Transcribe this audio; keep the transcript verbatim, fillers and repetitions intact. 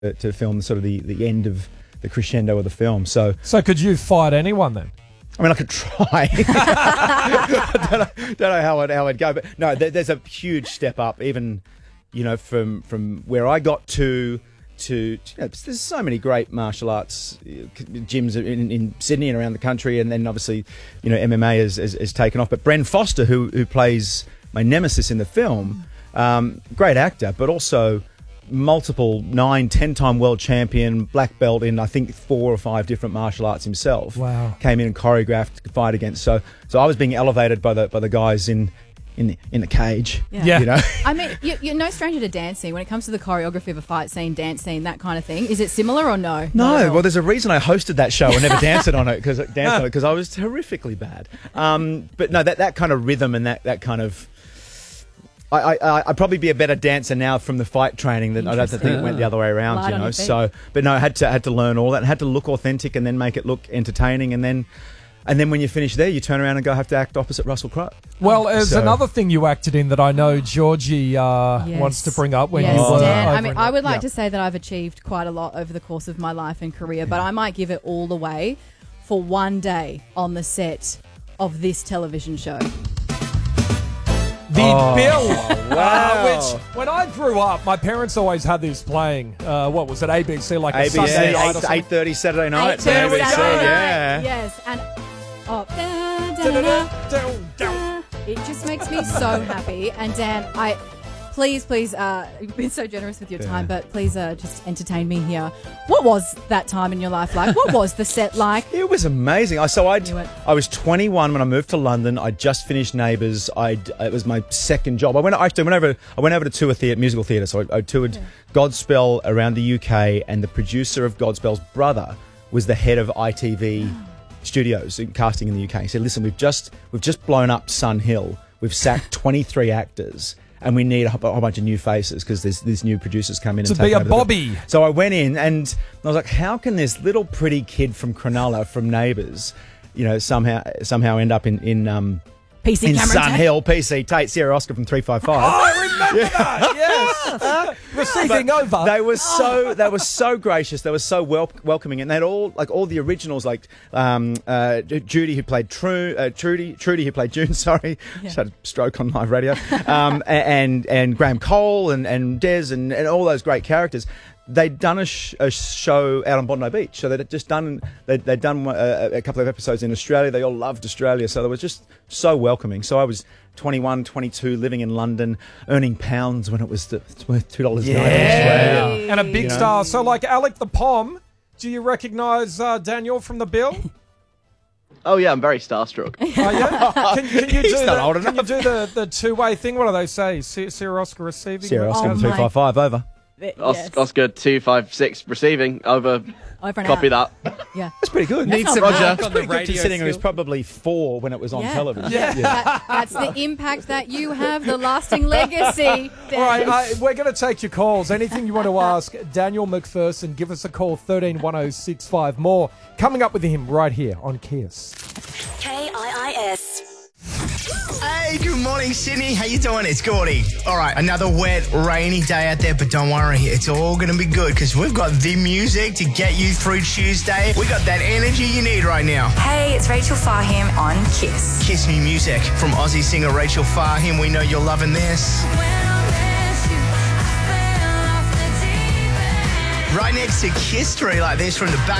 to, to film sort of the, the end of the crescendo of the film. So, so could you fight anyone then? I mean, I could try. I don't know, don't know how, I'd, how I'd go. But no, there, there's a huge step up, even, you know, from, from where I got to... to you know, there's so many great martial arts gyms in, in Sydney and around the country, and then obviously, you know, M M A has, has, has taken off. But Bren Foster, who who plays my nemesis in the film, um, great actor, but also multiple nine, ten-time world champion, black belt in I think four or five different martial arts himself. Wow! Came in and choreographed the fight against. So so I was being elevated by the by the guys in. In the, in the cage, yeah. yeah. You know? I mean, you, you're no stranger to dancing. When it comes to the choreography of a fight scene, dance scene, that kind of thing, is it similar or no? No. Well, there's a reason I hosted that show and never danced on it because danced on it because I was horrifically bad. Um, but no, that, that kind of rhythm and that, that kind of. I, I I'd probably be a better dancer now from the fight training than I don't think it went the other way around. Light you on know, your feet. so but no, I had to had to learn all that, and had to look authentic, and then make it look entertaining, and then. And then when you finish there, you turn around and go have to act opposite Russell Crowe. Well, there's So- another thing you acted in that I know Georgie uh, Yes. wants to bring up when yes, you were Dan. over I mean, in- I would like yeah. to say that I've achieved quite a lot over the course of my life and career, but I might give it all away for one day on the set of this television show. The Oh, Bill, wow. uh, which when I grew up, my parents always had this playing. Uh, what was it, A B C, like a A B C, Sunday night or eight, something? eight thirty Saturday night. Eight thirty A B C, Saturday night. yeah. Yes, and oh, da, da, da, da. Da-da-da. It just makes me so happy. And Dan, I please, please, uh, you've been so generous with your time, but please uh, just entertain me here. What was that time in your life like? What was the set like? It was amazing. I so I You went- I was twenty-one when I moved to London. I just finished Neighbours. I it was my second job. I went I actually went over I went over to tour theatre, musical theatre. So I, I toured Godspell around the U K, and the producer of Godspell's brother was the head of I T V studios and casting in the U K. He said, "Listen, we've just we've just blown up Sun Hill. We've sacked twenty-three actors." And we need a whole a bunch of new faces because there's these new producers come in To and be take a over the- Bobby. So I went in and I was like, how can this little pretty kid from Cronulla from Neighbours, you know, somehow somehow end up in in um P C in Cameron Sun Tate? Hill, P C Tate, Sarah Oscar from three five Oh, five. I remember that. Yes, receiving But over. They were so they were so gracious. They were so wel- welcoming, and they'd all like all the originals, like um, uh, Judy who played True, uh, Trudy, Trudy who played June. Sorry, just had a stroke on live radio. Um, and and Graham Cole and and Des and, and all those great characters. They'd done a, sh- a show out on Bondi Beach, so they'd just done they'd, they'd done a, a couple of episodes in Australia. They all loved Australia, so they were just so welcoming. So I was twenty-one, twenty-two, living in London, earning pounds when it was th- worth two dollars yeah. ninety in Australia. And a big You know? star. So, like Alec the Pom, do you recognise uh, Daniel from the Bill? Oh yeah, I'm very starstruck. Oh, yeah? Can, can you He's do not the, old can you enough. do the, the two-way thing? What do they say? Se- Sarah Oscar receiving? Sarah Oscar Oh from three five five over. Os- Yes. Oscar two five six receiving over. Over and Copy out. that. Yeah. That's pretty good. That's not Roger. bad. That's pretty good considering it was probably four when it was on Yeah. television. Yeah. That, that's the impact that you have, the lasting legacy. All right, Dan. uh, we're going to take your calls. Anything you want to ask Daniel McPherson, give us a call, thirteen one oh six five. More coming up with him right here on Kiss. K I I S. Hey, good morning, Sydney. How you doing? It's Gordy. All right, another wet, rainy day out there, but don't worry, it's all going to be good because we've got the music to get you through Tuesday. We got that energy you need right now. Hey, it's Rachel Farham on Kiss. Kiss Me music from Aussie singer Rachel Farham. We know you're loving this. Right next to Kiss Tree like this from the back